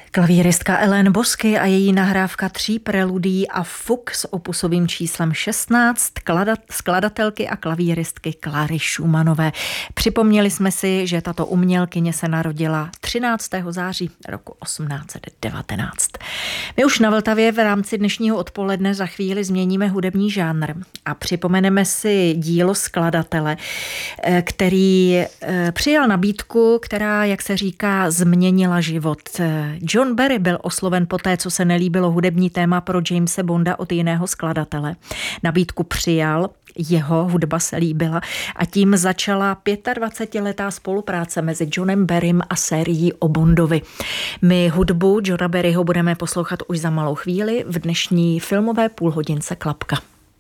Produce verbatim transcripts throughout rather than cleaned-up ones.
Klavíristka Ellen Bosky a její nahrávka tří preludií a fuk s opusovým číslem šestnáct, skladatelky a klavíristky Klary Schumannové. Připomněli jsme si, že tato umělkyně se narodila třináctého září roku osmnáct set devatenáct. My už na Vltavě v rámci dnešního odpoledne za chvíli změníme hudební žánr a připomeneme si dílo skladatele, který přijal nabídku, která, jak se říká, změnila život. John Barry byl osloven poté, co se nelíbilo hudební téma pro Jamese Bonda od jiného skladatele. Nabídku přijal, jeho hudba se líbila a tím začala dvacetiletá spolupráce mezi Johnem Barrym a sérií o Bondovi. My hudbu Johna Barryho budeme poslouchat už za malou chvíli v dnešní filmové půlhodince Klapka.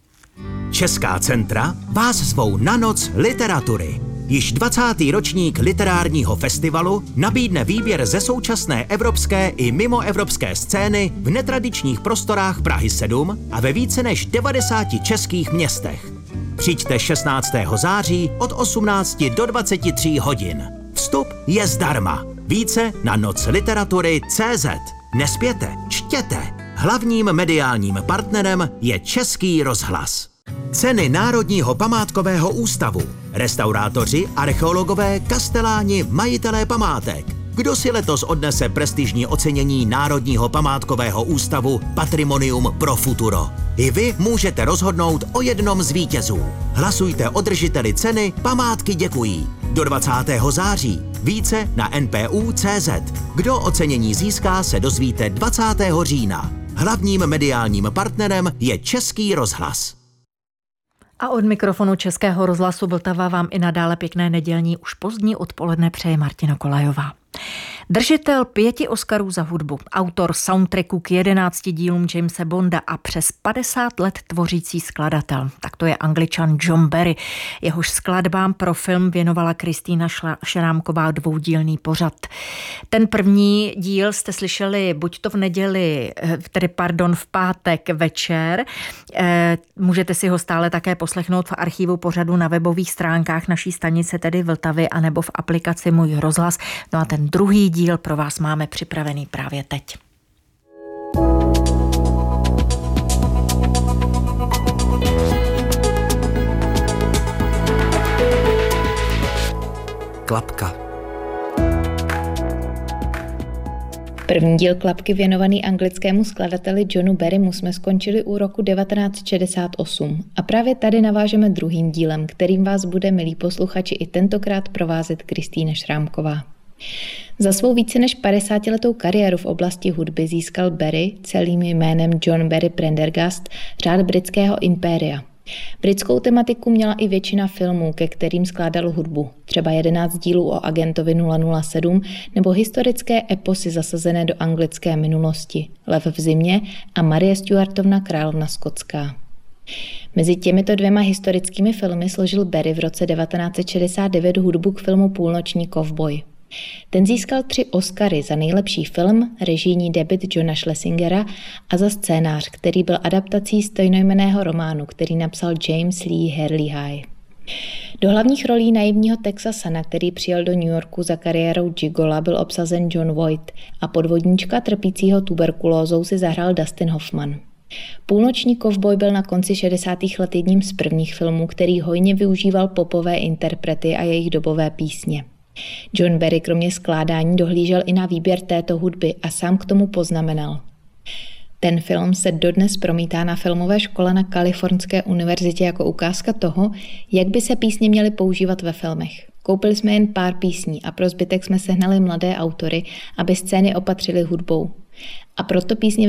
Česká centra vás zvou na noc literatury. Již dvacátý ročník literárního festivalu nabídne výběr ze současné evropské i mimoevropské scény v netradičních prostorách Prahy sedm a ve více než devadesáti českých městech. Přijďte šestnáctého září od osmnácti do dvaceti tří hodin. Vstup je zdarma. Více na noc literatury tečka cé zet. Nespěte, čtěte. Hlavním mediálním partnerem je Český rozhlas. Ceny Národního památkového ústavu. Restaurátoři, archeologové, kasteláni, majitelé památek. Kdo si letos odnese prestižní ocenění Národního památkového ústavu Patrimonium pro futuro? I vy můžete rozhodnout o jednom z vítězů. Hlasujte o držiteli ceny Památky děkují. Do dvacátého září. Více na en pé ú tečka cé zet. Kdo ocenění získá, se dozvíte dvacátého října. Hlavním mediálním partnerem je Český rozhlas. A od mikrofonu Českého rozhlasu Vltava vám i nadále pěkné nedělní už pozdní odpoledne přeje Martina Kolajová. Držitel pěti Oscarů za hudbu, autor soundtracku k jedenácti dílům Jamese Bonda a přes padesát let tvořící skladatel. Tak to je Angličan John Barry. Jehož skladbám pro film věnovala Kristýna Šrámková dvoudílný pořad. Ten první díl jste slyšeli buď to v neděli, tedy pardon, v pátek večer. Můžete si ho stále také poslechnout v archivu pořadu na webových stránkách naší stanice, tedy Vltavy, anebo v aplikaci Můj rozhlas. No a ten druhý díl pro vás máme připravený právě teď. Klapka. První díl Klapky věnovaný anglickému skladateli Johnu Barrymu jsme skončili u roku devatenáct set šedesát osm a právě tady navážeme druhým dílem, kterým vás bude, milí posluchači, i tentokrát provázet Kristýna Šrámková. Za svou více než padesátiletou kariéru v oblasti hudby získal Barry celým jménem John Barry Prendergast řád britského impéria. Britskou tematiku měla i většina filmů, ke kterým skládal hudbu, třeba jedenáct dílů o agentovi nula nula sedm nebo historické eposy zasazené do anglické minulosti, Lev v zimě a Marie Stuartovna královna skotská. Mezi těmito dvěma historickými filmy složil Barry v roce devatenáct set šedesát devět hudbu k filmu Půlnoční kovboj. Ten získal tři Oscary za nejlepší film, režijní debut Johna Schlesingera a za scénář, který byl adaptací stejnojmenného románu, který napsal James Lee Harley High. Do hlavních rolí naivního Texasana, který přijel do New Yorku za kariérou gigola, byl obsazen John Voight a podvodníčka trpícího tuberkulózou si zahrál Dustin Hoffman. Půlnoční kovboj byl na konci šedesátých let jedním z prvních filmů, který hojně využíval popové interprety a jejich dobové písně. John Barry kromě skládání dohlížel i na výběr této hudby a sám k tomu poznamenal. Ten film se dodnes promítá na filmové škole na Kalifornské univerzitě jako ukázka toho, jak by se písně měly používat ve filmech. Koupili jsme jen pár písní a pro zbytek jsme sehnali mladé autory, aby scény opatřili hudbou. A proto písně